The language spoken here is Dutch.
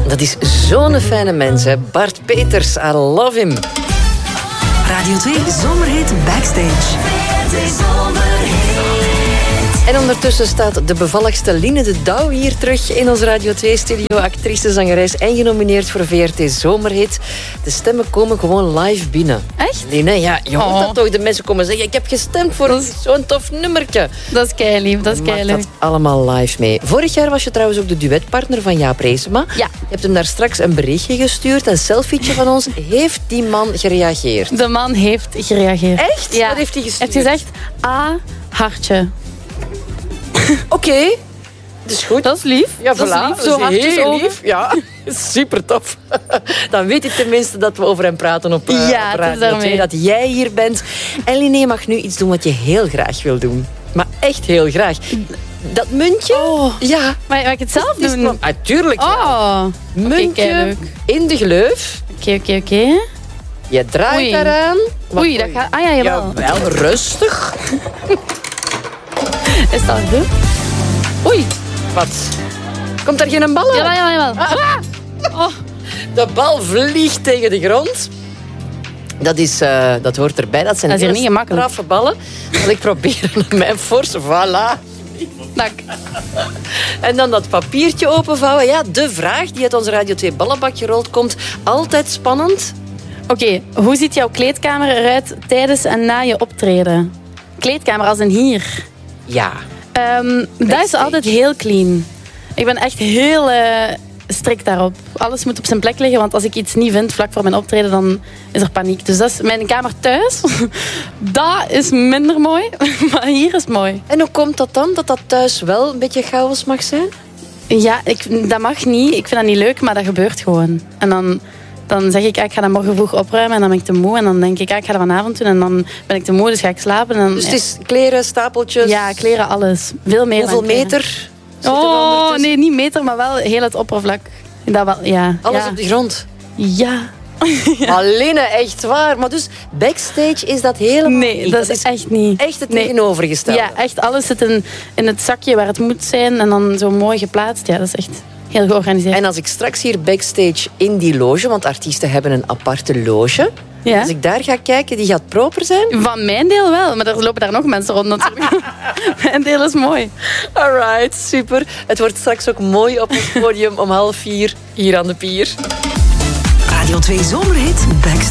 Dat is zo'n fijne mens, hè. Bart Peters, I love him. Radio 2 Zomerhit Backstage. En ondertussen staat de bevalligste Line de Douw hier terug in ons Radio 2-studio. Actrice, zangeres en genomineerd voor VRT Zomerhit. De stemmen komen gewoon live binnen. Echt? Line, ja, je hoort dat toch? De mensen komen zeggen, ik heb gestemd voor zo'n tof nummertje. Dat is keilief, dat is keilief. Maak dat allemaal live mee. Vorig jaar was je trouwens ook de duetpartner van Jaap Reesema. Ja. Je hebt hem daar straks een berichtje gestuurd, een selfietje van ons. Heeft die man gereageerd? De man heeft gereageerd. Echt? Ja. Wat heeft hij gestuurd? Hij heeft gezegd, hartje. Oké. Dat is goed. Dat is lief. Ja, dat voilà. is lief. Zo hartjes heel ogen. lief. Ja, super tof. Dan weet ik tenminste dat we over hem praten op, Ja, op het is Radio daarmee. 2. Dat jij hier bent. En Liné mag nu iets doen wat je heel graag wil doen. Maar echt heel graag. Dat muntje? Oh. Ja. Maar mag ik het zelf doen? Natuurlijk. Oh. Muntje leuk. in de gleuf. Oké. Je draait Oei. daaraan. Oei, dat gaat... Ah ja, jawel. Jawel, rustig. Is dat goed? Oei. Wat? Komt er geen bal uit? Jawel. Oh. De bal vliegt tegen de grond. Dat hoort erbij. Dat zijn Dat is hier heel niet gemakkelijk. straffe ballen. Want ik probeer met mijn force. Voilà. Dank. En dan dat papiertje openvouwen. Ja, de vraag die uit ons Radio 2 ballenbakje rolt, komt altijd spannend. Oké, hoe ziet jouw kleedkamer eruit tijdens en na je optreden? Kleedkamer als in hier. Ja. Dat is altijd heel clean. Ik ben echt heel strikt daarop. Alles moet op zijn plek liggen, want als ik iets niet vind vlak voor mijn optreden, dan is er paniek. Dus dat is mijn kamer thuis. Dat is minder mooi, maar hier is het mooi. En hoe komt dat dan, dat dat thuis wel een beetje chaos mag zijn? Ja, dat mag niet. Ik vind dat niet leuk, maar dat gebeurt gewoon. En dan zeg ik, ik ga dat morgen vroeg opruimen en dan ben ik te moe. En dan denk ik, ik ga dat vanavond doen en dan ben ik te moe, dus ga ik slapen. En dan, Dus het is kleren, stapeltjes? Ja, kleren, alles. Veel meer Hoeveel dan kleren. meter? Oh, nee, niet meter, maar wel heel het oppervlak. Dat wel, ja. Alles ja. op de grond? Ja. Alleen echt waar. Maar dus backstage is dat helemaal Nee, niet. dat is echt niet. Echt het Nee. tegenovergestelde. Ja, echt alles zit in het zakje waar het moet zijn en dan zo mooi geplaatst. Ja, dat is echt heel georganiseerd. En als ik straks hier backstage in die loge, want artiesten hebben een aparte loge. Ja? Als ik daar ga kijken, die gaat proper zijn. Van mijn deel wel, maar er lopen daar nog mensen rond natuurlijk. Mijn deel is mooi. Alright, super. Het wordt straks ook mooi op het podium om 3:30 hier aan de pier. Radio 2 Zomerhit Backstage.